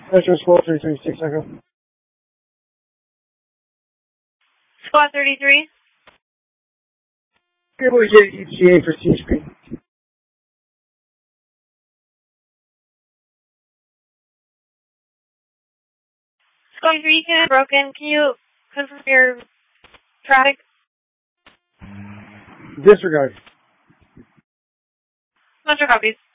Metro Squad 336, Echo. Squad 33. Able to get ETA for C-Screen. Squad 3, can broken. Can you confirm your traffic? Disregard. Metro copies.